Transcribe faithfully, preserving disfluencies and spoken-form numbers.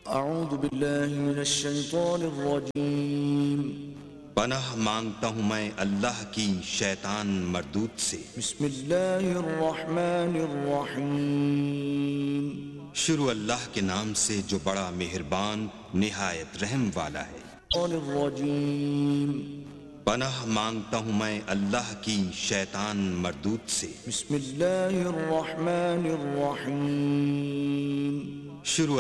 अऊज़ु बिल्लाहि मिनश शैतानिर रजीम। पनाह मांगता हूँ मैं अल्लाह की शैतान मरदूत से। बिस्मिल्लाहिर रहमानिर रहीम। शुरू अल्लाह के नाम से जो बड़ा मेहरबान निहायत रहम वाला है। रजीम। पनाह मांगता हूँ मैं अल्लाह की शैतान मरदूत से। बिस्मिल्लाहिर रहमानिर रहीम। शुरू